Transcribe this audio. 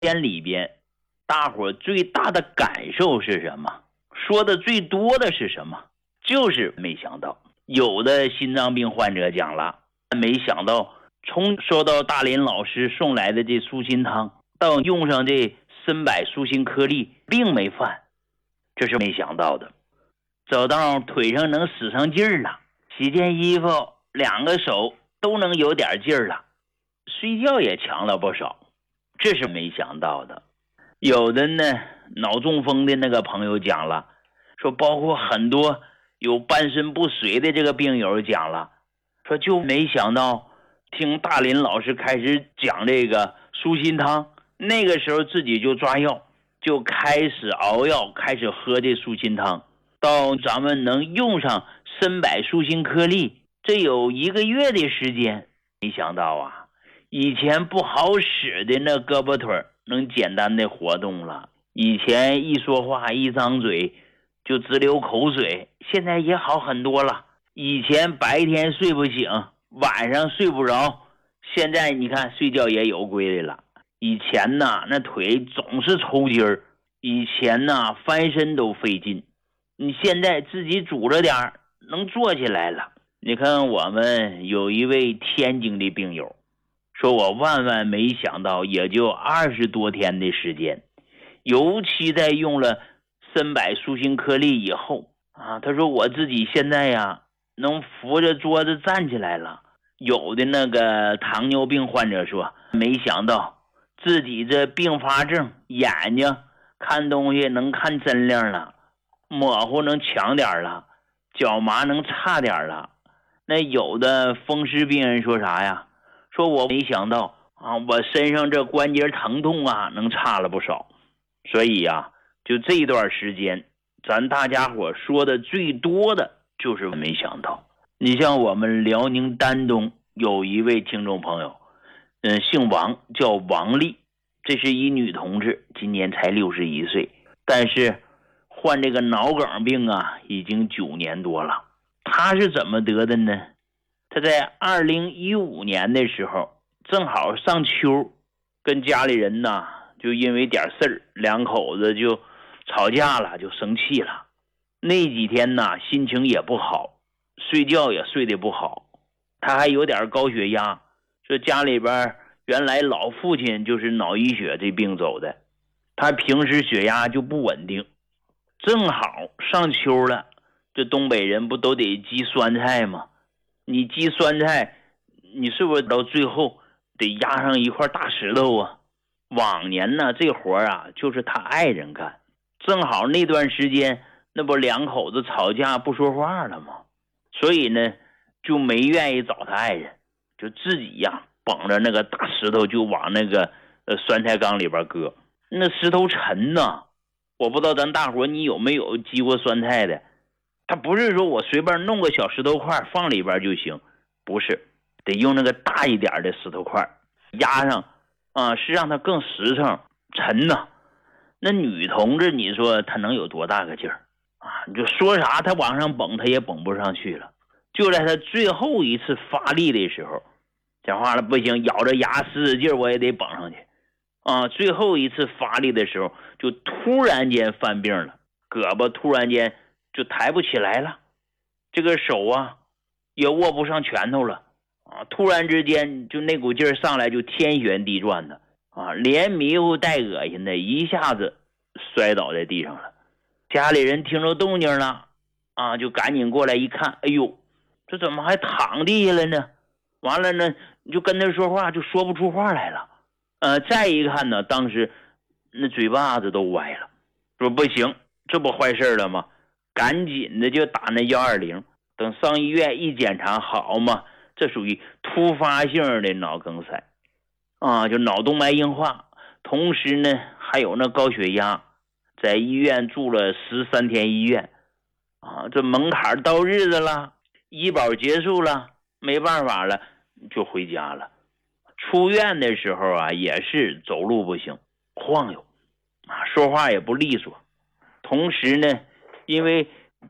天里边，大伙最大的感受是什么？说的最多的是什么？就是没想到。有的心脏病患者讲了，没想到从收到大林老师送来的这舒心汤，到用上这参柏舒心颗粒，病没犯，这是没想到的。走到腿上能使上劲儿了，洗件衣服2个手都能有点劲儿了，睡觉也强了不少，这是没想到的。有的呢，脑中风的那个朋友讲了，说包括很多有半身不遂的这个病友讲了，说就没想到听大林老师开始讲这个舒心汤，那个时候自己就抓药，就开始熬药，开始喝这舒心汤，到咱们能用上参柏舒心颗粒，这有1个月的时间。没想到啊，以前不好使的那胳膊腿能简单的活动了，以前一说话一张嘴就直流口水，现在也好很多了。以前白天睡不醒，晚上睡不着，现在你看睡觉也有规律了。以前呢，那腿总是抽筋儿，以前呢翻身都费劲，你现在自己拄着点能坐起来了。你看我们有一位天津的病友说，我万万没想到也就20多天的时间，尤其在用了参柏舒心颗粒以后啊，他说我自己现在呀能扶着桌子站起来了。有的那个糖尿病患者说，没想到自己这并发症，眼睛看东西能看真亮了，模糊能强点了，脚麻能差点了。那有的风湿病人说啥呀？说我没想到啊，我身上这关节疼痛啊能差了不少。所以啊，就这段时间咱大家伙说的最多的就是没想到。你像我们辽宁丹东有一位听众朋友，姓王，叫王丽，这是一女同志，今年才61岁，但是患这个脑梗病啊已经9年多了。她是怎么得的呢？她在2015年的时候正好上秋，跟家里人呢就因为点事儿，2口子就吵架了，就生气了。那几天呢心情也不好，睡觉也睡得不好，他还有点高血压，说家里边原来老父亲就是脑溢血这病走的，他平时血压就不稳定。正好上秋了，这东北人不都得积酸菜吗？你积酸菜，你是不是到最后得压上一块大石头啊？往年呢这活啊就是他爱人干，正好那段时间那不2口子吵架不说话了吗？所以呢就没愿意找他爱人，就自己呀绑着那个大石头就往那个酸菜缸里边搁。那石头沉呐，我不知道咱大伙你有没有积过酸菜的，它不是说我随便弄个小石头块放里边就行，不是，得用那个大一点的石头块压上啊，是让它更实诚沉呐。那女同志你说她能有多大个劲儿啊？你就说啥她往上蹦她也蹦不上去了。就在她最后一次发力的时候，讲话了不行，咬着牙使劲我也得蹦上去啊！最后一次发力的时候就突然间犯病了，胳膊突然间就抬不起来了，这个手啊也握不上拳头了啊！突然之间就那股劲儿上来就天旋地转的啊，连迷糊带恶心的，一下子摔倒在地上了。家里人听着动静了啊，就赶紧过来一看，哎呦，这怎么还躺地下了呢？完了呢，你就跟他说话就说不出话来了。再一看呢，当时那嘴巴子都歪了，说不行，这不坏事了吗？赶紧的就打那120，等上医院一检查，好嘛，这属于突发性的脑梗塞啊，就脑动脉硬化，同时呢还有那高血压，在医院住了13天医院啊，这门槛到日子了，医保结束了，没办法了，就回家了。出院的时候啊，也是走路不行，晃悠啊，说话也不利索。同时呢，因为